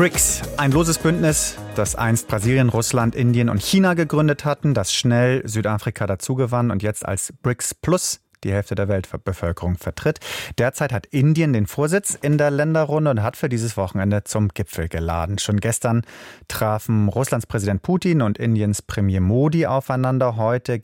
BRICS, ein loses Bündnis, das einst Brasilien, Russland, Indien und China gegründet hatten, das schnell Südafrika dazugewann und jetzt als BRICS Plus die Hälfte der Weltbevölkerung vertritt. Derzeit hat Indien den Vorsitz in der Länderrunde und hat für dieses Wochenende zum Gipfel geladen. Schon gestern trafen Russlands Präsident Putin und Indiens Premier Modi aufeinander. Heute